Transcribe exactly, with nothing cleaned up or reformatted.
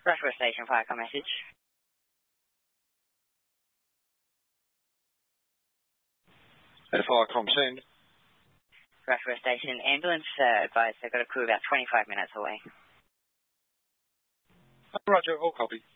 Rushmore Station, fire car message. Fire com send. Rushmore Station, ambulance uh, advised they've got a crew about twenty-five minutes away. Roger, all copy.